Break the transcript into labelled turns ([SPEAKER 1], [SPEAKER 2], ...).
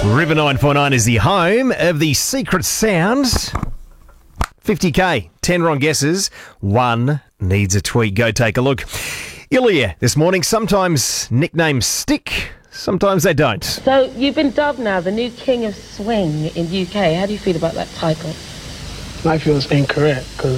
[SPEAKER 1] River 949 is the home of the secret sounds. 50k, 10 wrong guesses, 1 needs a tweet. Go take a look. Ilya, this morning, sometimes nicknames stick, sometimes they don't.
[SPEAKER 2] So you've been dubbed now the new king of swing in UK. How do you feel about that title?
[SPEAKER 3] I feel it's incorrect because